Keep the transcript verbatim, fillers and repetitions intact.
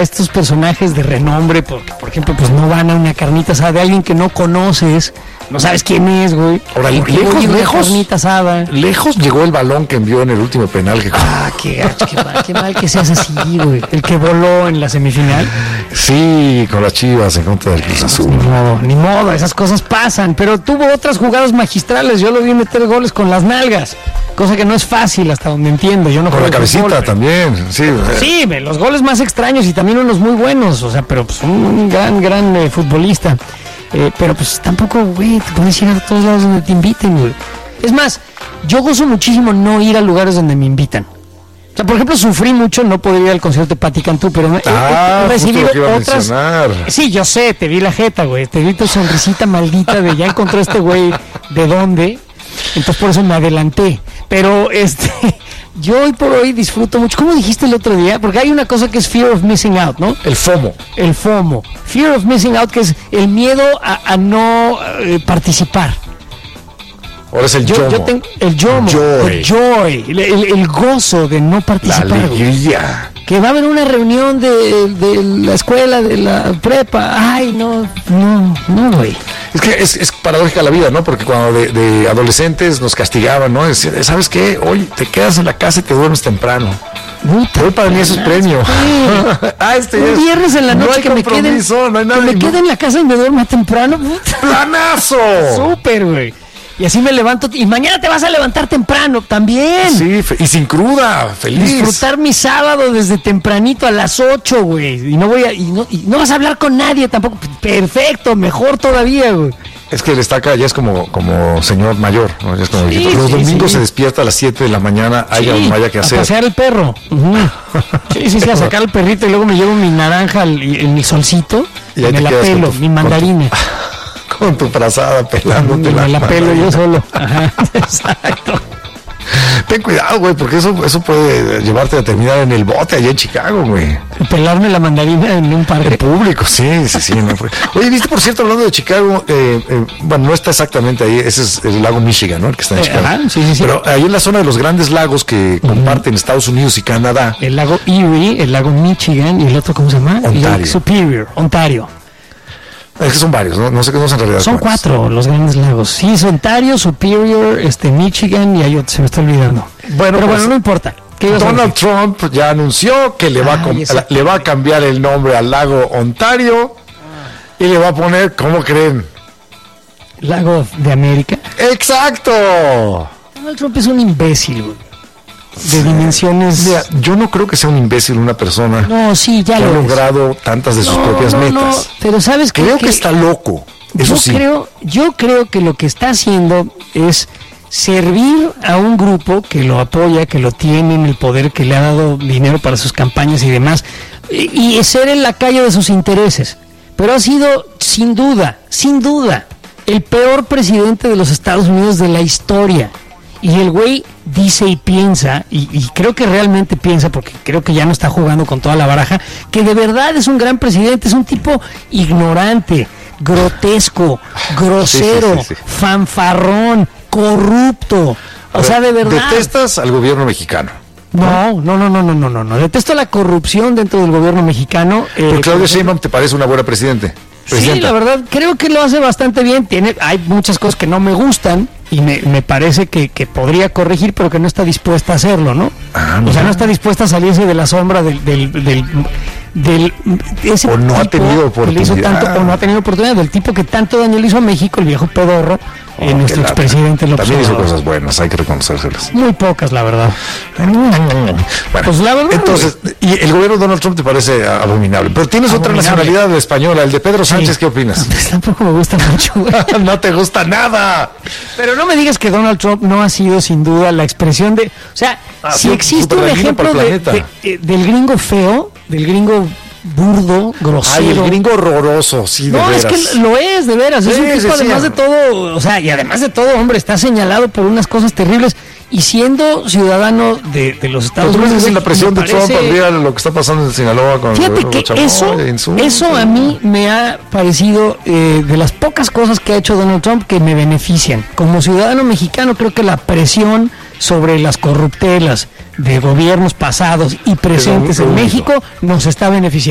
estos personajes de renombre, porque por ejemplo, pues no van a una carnita asada de alguien que no conoces, no sabes quién es, güey. Ahora, lejos, lejos, carnita asada. Lejos llegó el balón que envió en el último penal. Que... Ah, qué gacho, qué mal, qué mal que seas así, güey. El que voló en la semifinal. Sí, con las Chivas en contra del Cruz Azul. Ni modo, ni modo, esas cosas pasan, pero tuvo otras jugadas magistrales. Yo lo vi meter goles con las nalgas, cosa que no es fácil hasta donde entiendo. Yo no con la cabecita fútbol, también, sí. Sí, los goles más extraños y también unos muy buenos, o sea, pero pues un gran, gran eh, futbolista. Eh, pero pues tampoco, güey, te puedes ir a todos lados donde te inviten, güey. Es más, yo gozo muchísimo no ir a lugares donde me invitan. O sea, por ejemplo, sufrí mucho no poder ir al concierto de Pati Cantú, pero ah, he, he recibido otras. Sí, yo sé, te vi la jeta, güey, te vi tu sonrisita maldita de ya encontró este güey de dónde, entonces por eso me adelanté. Pero este, yo hoy por hoy disfruto mucho. ¿Cómo dijiste el otro día? Porque hay una cosa que es fear of missing out, ¿no? El FOMO. El FOMO. Fear of missing out, que es el miedo a, a no eh, participar. Ahora es el yo, yomo. Yo tengo el yomo, joy. el joy, el, el, el gozo de no participar. La alegría. Que va a haber una reunión de, de la escuela, de la prepa. Ay, no, no, no, güey. Es que es, es paradójica la vida, ¿no? Porque cuando de, de adolescentes nos castigaban, ¿no? Decían, ¿sabes qué? Hoy te quedas en la casa y te duermes temprano. Puta, hoy para mí eso es premio. Sí. ah, este un es, viernes en la noche no hay que me quede, no hay nada, que me no. quede en la casa y me duerma temprano. ¡Planazo! Súper, güey. Y así me levanto, y mañana te vas a levantar temprano también. Sí, y sin cruda, feliz. Disfrutar mi sábado desde tempranito a las ocho, güey. Y no voy a, y no, y no vas a hablar con nadie tampoco. Perfecto, mejor todavía, güey. Es que el estaca ya es como, como señor mayor, ¿no? Ya es como sí, los sí, domingos sí. se despierta a las siete de la mañana, haya sí, o no haya que hacer. A pasear el perro. Uh-huh. Sí, sí, sí, a sacar el perrito y luego me llevo mi naranja en mi solcito y, y me la pelo, tu, mi mandarina. Con tu frazada pelándote me la la pelo yo solo. Ajá, exacto. Ten cuidado, güey, porque eso, eso puede llevarte a terminar en el bote allá en Chicago, güey. Pelarme la mandarina en un parque. En público, sí, sí, sí. No fue. Oye, viste, por cierto, hablando de Chicago, eh, eh, bueno, no está exactamente ahí, ese es el lago Michigan, ¿no? El que está en Chicago. Ajá, sí, sí, sí. Pero ahí en la zona de los grandes lagos que uh-huh. comparten Estados Unidos y Canadá. El lago Erie, el lago Michigan y el otro, ¿cómo se llama? Ontario. Lake Superior, Ontario. Es que son varios, no, no sé qué no son en realidad. Son cuántos. cuatro los grandes lagos. Sí, es Ontario, Superior, este, Michigan y hay otro, se me está olvidando. Bueno, pero pues, bueno, no importa. Donald Trump ya anunció que le va, a, Ay, la, le va a cambiar el nombre al lago Ontario y le va a poner, ¿cómo creen? Lago de América. ¡Exacto! Donald Trump es un imbécil, güey. De dimensiones. Mira, yo no creo que sea un imbécil una persona no, sí, ya que lo ha es. logrado tantas de sus no, propias no, metas. No, pero sabes que creo que, que está loco. Eso yo sí. creo, yo creo que lo que está haciendo es servir a un grupo que lo apoya, que lo tiene en el poder, que le ha dado dinero para sus campañas y demás, y, y ser el lacayo de sus intereses. Pero ha sido, sin duda, sin duda, el peor presidente de los Estados Unidos de la historia. Y el güey dice y piensa, y, y creo que realmente piensa, porque creo que ya no está jugando con toda la baraja, que de verdad es un gran presidente, es un tipo ignorante, grotesco, grosero, sí, sí, sí, sí. fanfarrón, corrupto. A o ver, sea, de verdad. ¿detestas al gobierno mexicano? No, no, no, no, no, no, no, no. Detesto la corrupción dentro del gobierno mexicano. Eh, ¿Pero Claudia Sheinbaum te parece una buena presidente? Sí, la verdad, creo que lo hace bastante bien. Tiene, hay muchas cosas que no me gustan y me, me parece que, que podría corregir, pero que no está dispuesta a hacerlo, ¿no? Ah, no. O sea, no está dispuesta a salirse de la sombra del... del, del, del ese o no tipo ha tenido oportunidad. Que le hizo tanto, o no ha tenido oportunidad, del tipo que tanto daño le hizo a México, el viejo pedorro, oh, eh, nuestro expresidente López También hizo Obrador. cosas buenas, hay que reconocérselas. Muy pocas, la verdad. Bueno, pues la verdad. Entonces, y el gobierno de Donald Trump te parece abominable. Pero tienes abominable. Otra nacionalidad española, el de Pedro Sánchez, sí. ¿Qué opinas? Pues tampoco me gusta mucho. No te gusta nada. Pero no me digas que Donald Trump no ha sido sin duda la expresión de... O sea, ah, si existe un ejemplo de, de, de, del gringo feo, del gringo burdo, grosero. Ay, el gringo horroroso, sí, de no, veras. es que lo es, de veras. Sí, es un tipo, sí, además sí. de todo, o sea, y además de todo, hombre, está señalado por unas cosas terribles. Y siendo ciudadano de, de los Estados Unidos. Unidos. La presión de parece... Trump habría lo que está pasando en Sinaloa con Fíjate el que Chamoy, eso, insulto, eso a mí me ha parecido eh, de las pocas cosas que ha hecho Donald Trump que me benefician. Como ciudadano mexicano, creo que la presión sobre las corruptelas de gobiernos pasados y presentes en México nos está beneficiando.